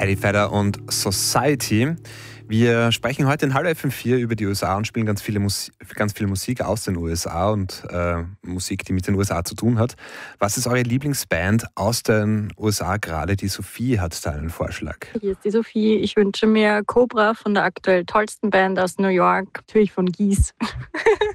Eddie Vedder und Society. Wir sprechen heute in Hallo FM4 über die USA und spielen ganz viel Musik aus den USA und Musik, die mit den USA zu tun hat. Was ist eure Lieblingsband aus den USA gerade? Die Sophie hat da einen Vorschlag. Hier ist die Sophie. Ich wünsche mir Cobra von der aktuell tollsten Band aus New York, natürlich von Gies.